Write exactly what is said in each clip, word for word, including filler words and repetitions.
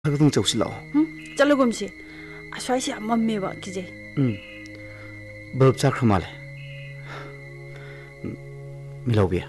ꯈꯛꯇꯪ ꯆꯧꯁꯤꯜꯂꯛꯑꯣ ꯆꯠꯂꯒꯨꯝꯁꯤ ꯑꯁ꯭ꯋꯥꯏꯁꯤ ꯌꯥꯝ ꯃꯝꯃꯦꯕ ꯀꯤꯖꯩ ꯎꯝ ꯕꯜꯕ ꯆꯥꯛꯈ꯭ꯔ ꯃꯥꯜꯂꯦ ꯃꯤꯂꯥꯎꯕꯤ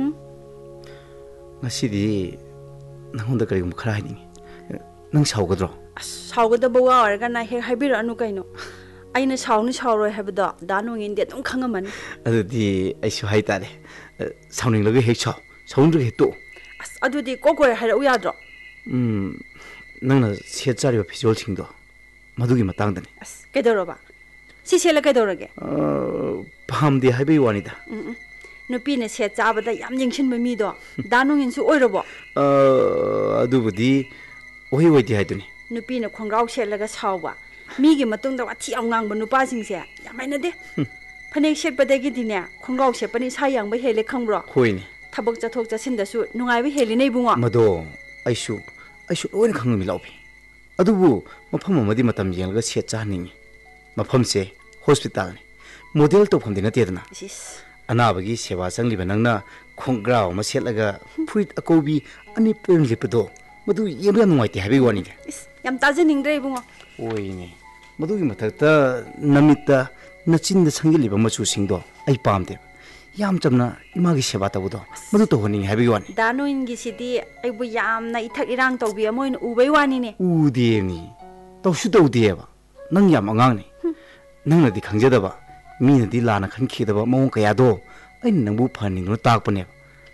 ꯉꯁꯤꯗꯤ ꯅꯪꯉꯣꯟꯗ ꯀꯔꯤꯒꯨꯝꯕ ꯈꯔ ꯍꯥꯏꯅꯤꯡꯉꯤ ꯅꯪ ꯁꯥꯎꯒꯗ꯭ꯔꯣ ꯑꯁ ꯁꯥꯎꯒꯗꯕ ꯋꯥ ꯑꯣꯏꯔꯒꯅ ꯍꯦꯛ ꯍꯥꯏꯕꯤꯔꯛꯑꯅꯨ ꯀꯩꯅꯣ ꯑꯩꯅ ꯁꯥꯎꯅꯤ ꯁꯥꯎꯔꯣꯏ ꯍꯥꯏꯕꯗꯣ ꯗꯥ ꯅꯣꯡꯏꯟꯗꯤ ꯑꯗꯨꯝ ꯈꯪꯉꯝꯃꯅꯤ ꯑꯗꯨꯗꯤ ꯑꯩꯁꯨ ꯍꯥꯏꯇꯥꯔꯦ ꯁꯥꯎꯅꯤꯡꯂꯒ ꯍꯦꯛ ꯁꯥꯎ ꯁꯥꯎꯅꯤꯡꯗ꯭ꯔꯒ ꯍꯦꯛ ꯇꯣꯛꯎ ꯑꯁ ꯑꯗꯨꯗꯤ ꯀꯣꯛꯀꯣꯏ ꯍꯥꯏꯔꯛꯎ ꯌꯥꯗ꯭ꯔꯣ ꯎꯝ ꯅꯪꯅ ꯁꯦꯠꯆꯔꯤꯕ ꯐꯤꯖꯣꯜꯁꯤꯡꯗꯣ ꯃꯗꯨꯒꯤ ꯃꯇꯥꯡꯗꯅꯤ ꯑꯁ ꯀꯩꯗꯧꯔꯕ ꯁꯤ ꯁꯦꯠꯂ ꯀꯩꯗꯧꯔꯒꯦ ꯄꯥꯝꯗꯦ ꯍꯥꯏꯕꯒꯤ ꯋꯥꯅꯤꯗ ꯎꯝ ꯎꯝ ꯅꯨꯄꯤꯅ ꯁꯦꯠ ꯆꯥꯕꯗ ꯌꯥꯝ ꯌꯦꯡꯁꯤꯟꯕ ꯃꯤꯗꯣ ꯗꯥ ꯅꯣꯡꯏꯟꯁꯨ ꯑꯣꯏꯔꯕꯣ ꯑꯗꯨꯕꯨꯗꯤ ꯑꯣꯏ ꯑꯣꯏꯗꯦ ꯍꯥꯏꯗꯨꯅꯤ ꯅꯨꯄꯤꯅ ꯈꯣꯡꯒ꯭ꯔꯥꯎ ꯁꯦꯠꯂꯒ ꯁꯥꯎꯕ ꯃꯤꯒꯤ ꯃꯇꯨꯡꯗ ꯋꯥꯊꯤ ꯌꯥꯝ ꯉꯥꯡꯕ ꯅꯨꯄꯥꯁꯤꯡꯁꯦ ꯌꯥꯝ ꯍꯩꯅꯗꯦ ꯐꯅꯦꯛ ꯁꯦꯠꯄꯗꯒꯤꯗꯤꯅꯦ ꯈꯣꯡꯒ꯭ꯔꯥꯎ ꯁꯦꯠꯄꯅ ꯏꯁꯥ ꯌꯥꯡꯕ ꯍꯦꯜꯂꯦ ꯈꯪꯕ꯭ꯔꯣ ꯍꯣꯏꯅꯦ ꯊꯕꯛ ꯆꯠꯊꯣꯛ ꯆꯠꯁꯤꯟꯗꯁꯨ ꯅꯨꯡꯉꯥꯏꯕ ꯍꯦꯜꯂꯤꯅꯦ ꯏꯕꯨꯡꯉꯣ ꯃꯗꯣ ꯑꯩꯁꯨ ꯑꯩꯁꯨ ꯂꯣꯏꯅ ꯈꯪꯉꯝꯃꯤ ꯂꯥꯎꯕꯤ ꯑꯗꯨꯕꯨ ꯃꯐꯝ ꯑꯃꯗꯤ ꯃꯇꯝ ꯌꯦꯡꯂꯒ ꯁꯦꯠ ꯆꯥꯍꯟꯅꯤꯡꯉꯤ ꯃꯐꯝꯁꯦ ꯍꯣꯁꯄꯤꯇꯥꯜꯅꯤ ꯃꯣꯗꯦꯜ ꯇꯧꯐꯝꯗꯤ ꯅꯠꯇꯦꯗꯅ ꯑꯅꯥꯕꯒꯤ ꯁꯦꯕꯥ ꯆꯪꯂꯤꯕ ꯅꯪꯅ ꯈꯣꯡꯒ꯭ꯔꯥꯎ ꯑꯃ ꯁꯦꯠꯂꯒ ꯐꯨꯔꯤꯠ ꯑꯀꯧꯕꯤ ꯑꯅꯤꯄꯨꯔ ꯂꯤꯠꯄꯗꯣ ꯃꯗꯨ ꯌꯦꯡꯕ ꯌꯥꯝ ꯅꯨꯡꯉꯥꯏꯇꯦ ꯍꯥꯏꯕꯒꯤ ꯋꯥꯅꯤꯗ ꯏꯁ ꯌꯥꯝ ꯇꯥꯖꯅꯤꯡꯗ꯭ꯔꯦ ꯏꯕꯨꯡꯉꯣ ꯑꯣꯏꯅꯦ ꯃꯗꯨꯒꯤ ꯃꯊꯛꯇ ꯅꯃꯤꯠꯇ ꯅꯆꯤꯟꯗ ꯁꯪꯖꯤꯜꯂꯤꯕ ꯃꯆꯨꯁꯤꯡꯗꯣ ꯑꯩ ꯄꯥꯝꯗꯦꯕ ꯌꯥꯝ ꯆꯝꯅ ꯏꯃꯥꯒꯤ ꯁꯦꯕꯥ ꯇꯧꯕꯗꯣ ꯃꯗꯨ ꯇꯧꯍꯟꯅꯤꯡꯉꯤ ꯍꯥꯏꯕꯒꯤ ꯋꯥꯅꯤ ꯗꯥ ꯅꯣꯏꯟꯒꯤꯁꯤꯗꯤ ꯑꯩꯕꯨ ꯌꯥꯝꯅ ꯏꯊꯛ ꯏꯔꯥꯡ ꯇꯧꯕꯤ ꯑꯃ ꯑꯣꯏꯅ ꯎꯕꯩ ꯋꯥꯅꯤꯅꯦ ꯎꯗꯦꯅꯤ ꯇꯧꯁꯨ ꯇꯧꯗꯦꯕ ꯅꯪ ꯌꯥꯝ ꯑꯉꯥꯡꯅꯤ ꯅꯪꯅꯗꯤ ꯈꯪꯖꯗꯕ ꯃꯤꯅꯗꯤ ꯂꯥꯟꯅ ꯈꯟꯈꯤꯗꯕ ꯃꯑꯣꯡ ꯀꯌꯥꯗꯣ ꯑꯩꯅ ꯅꯪꯕꯨ ꯐꯍꯟꯅꯤꯡꯗꯨꯅ ꯇꯥꯛꯄꯅꯦꯕ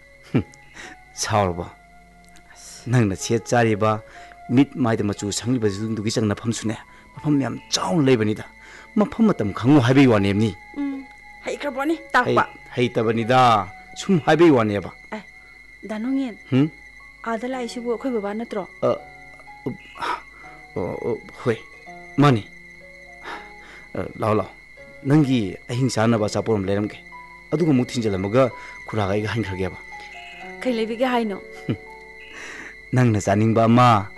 ꯁꯥꯎꯔꯕ ꯅꯪꯅ ꯁꯦꯠ ꯆꯥꯔꯤꯕ ꯃꯤꯠ ꯃꯥꯏꯗ ꯃꯆꯨ ꯁꯪꯂꯤꯕꯁꯤꯡꯗꯨꯒꯤ ꯆꯪꯅꯐꯝꯁꯨꯅꯦ ꯃꯐꯝ ꯌꯥꯝ ꯆꯥꯎꯅ ꯂꯩꯕꯅꯤꯗ ꯃꯐꯝ ꯃꯇꯝ ꯈꯪꯉꯨ ꯍꯥꯏꯕꯒꯤ ꯋꯥꯅꯦꯕꯅꯤ ꯎꯝ ꯍꯩꯈ꯭ꯔꯕꯣꯅꯤ ꯇꯥꯛꯄ ꯍꯩꯇꯕꯅꯤꯗ ꯁꯨꯝ ꯍꯥꯏꯕꯒꯤ ꯋꯥꯅꯦꯕ ꯑꯦ ꯗꯥ ꯅꯣꯡꯏꯟ ꯑꯥꯗ ꯂꯥꯛꯏꯁꯤꯕꯨ ꯑꯩꯈꯣꯏ ꯕꯕꯥ ꯅꯠꯇ꯭ꯔꯣ ꯍꯣꯏ ꯃꯥꯅꯤ ꯂꯥꯛꯑꯣ ꯂꯥꯛꯑꯣ ꯅꯪꯒꯤ ꯑꯍꯤꯡ ꯆꯥꯅꯕ ꯑꯆꯥꯄꯣꯠ ꯑꯃ ꯂꯩꯔꯝꯒꯦ ꯑꯗꯨꯒ ꯑꯃꯨꯛ ꯊꯤꯟꯖꯜꯂꯝꯃꯒ ꯈꯨꯔꯥꯒ ꯑꯩꯒ ꯍꯟꯈ꯭ꯔꯒꯦꯕ ꯀꯩ ꯂꯩꯕꯤꯒꯦ ꯍꯥꯏꯅꯣ ꯅꯪꯅ ꯆꯥꯅꯤꯡꯕ ꯑꯃ